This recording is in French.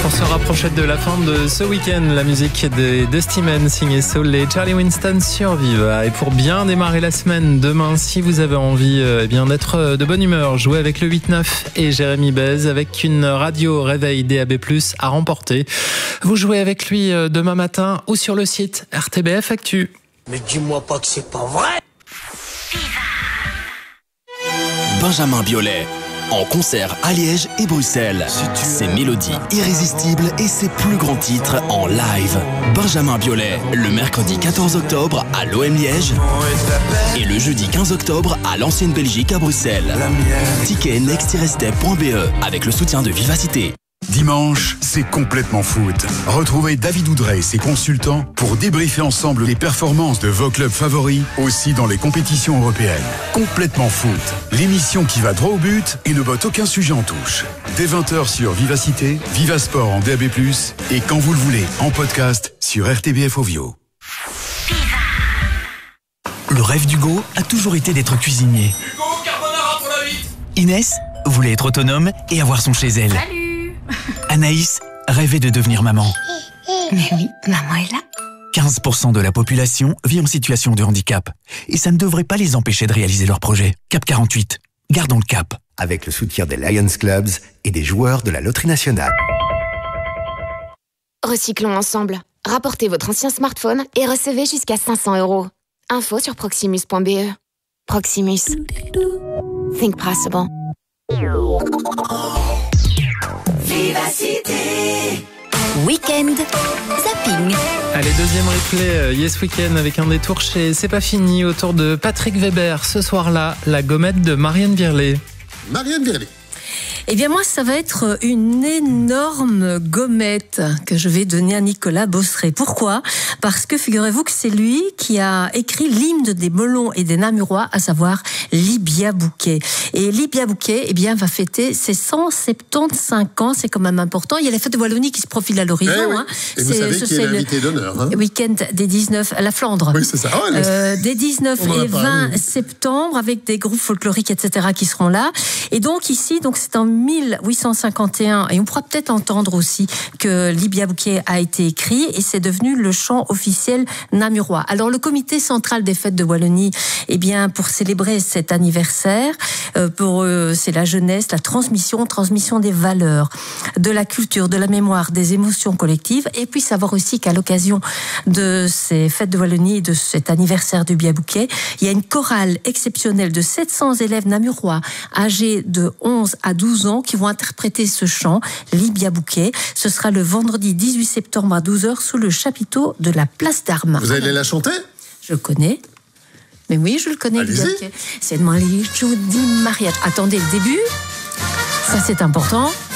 pour se rapprocher de la fin de ce week-end. La musique des Dusty Men, signé Soul et Charlie Winston sur Viva. Et pour bien démarrer la semaine, demain, si vous avez envie d'être de bonne humeur, jouez avec le 8-9 et Jérémy Bez avec une radio réveil DAB+, à remporter. Vous jouez avec lui demain matin ou sur le site RTBF Actu. Mais dis-moi pas que c'est pas vrai. Benjamin Biolay, en concert à Liège et Bruxelles. Ses mélodies irrésistibles et ses plus grands titres en live. Benjamin Biolay, le mercredi 14 octobre à l'OM Liège et le jeudi 15 octobre à l'Ancienne Belgique à Bruxelles. Ticket next-step.be avec le soutien de Vivacité. Dimanche, c'est complètement foot. Retrouvez David Oudrey et ses consultants pour débriefer ensemble les performances de vos clubs favoris, aussi dans les compétitions européennes. Complètement foot, l'émission qui va droit au but et ne botte aucun sujet en touche. Dès 20h sur Vivacité, Vivasport en DAB+, et quand vous le voulez, en podcast sur RTBF Ovio. Le rêve d'Hugo a toujours été d'être cuisinier. Hugo, carbonara pour la vite. Inès voulait être autonome et avoir son chez elle. Salut. Anaïs rêvait de devenir maman. Mais oui, maman est là. 15% de la population vit en situation de handicap. Et ça ne devrait pas les empêcher de réaliser leurs projets. Cap 48. Gardons le cap. Avec le soutien des Lions Clubs et des joueurs de la Loterie Nationale. Recyclons ensemble. Rapportez votre ancien smartphone et recevez jusqu'à 500 €. Info sur proximus.be. Proximus. Think possible. Vivacité. Week-end zapping. Allez, deuxième replay Yes Weekend avec un détour chez C'est pas fini autour de Patrick Weber. Ce soir-là, la gommette de Marianne Virlet. Marianne Virlet. Eh bien moi, ça va être une énorme gommette que je vais donner à Nicolas Bosseret. Pourquoi ? Parce que figurez-vous que c'est lui qui a écrit l'hymne des Melons et des Namurois, à savoir Libia Bouquet. Et Libia Bouquet, eh bien, va fêter ses 175 ans, c'est quand même important. Il y a la fête de Wallonie qui se profile à l'horizon. Oui. Hein. Et vous savez qui est l'invité d'honneur. Hein. Week-end des 19, la Flandre. Oui, c'est ça. Des 19 et 20 septembre, avec des groupes folkloriques, etc., qui seront là. Et donc ici, c'est en 1851, et on pourra peut-être entendre aussi que Libia Bouquet a été écrit, et c'est devenu le chant officiel namurois. Alors le comité central des fêtes de Wallonie, eh bien, pour célébrer cet anniversaire, pour eux, c'est la jeunesse, la transmission des valeurs, de la culture, de la mémoire, des émotions collectives, et puis savoir aussi qu'à l'occasion de ces fêtes de Wallonie et de cet anniversaire du Libia Bouquet, il y a une chorale exceptionnelle de 700 élèves namurois âgés de 11 à 12 ans qui vont interpréter ce chant, Libia Bouquet. Ce sera le vendredi 18 septembre à 12h sous le chapiteau de la place d'Armes. Vous allez la chanter ? Je connais. Mais oui, je le connais. Libia Bouquet. C'est Molly Judy Mariage. Attendez le début. Ça, c'est important.